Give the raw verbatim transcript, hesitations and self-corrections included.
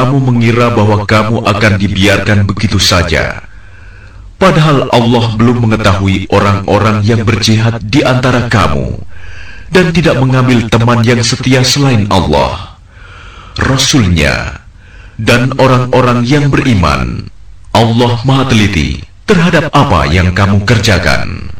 Kamu mengira bahwa kamu akan dibiarkan begitu saja, padahal Allah belum mengetahui orang-orang yang berjihad di antara kamu dan tidak mengambil teman yang setia selain Allah, Rasul-Nya, dan orang-orang yang beriman. Allah Maha Teliti terhadap apa yang kamu kerjakan.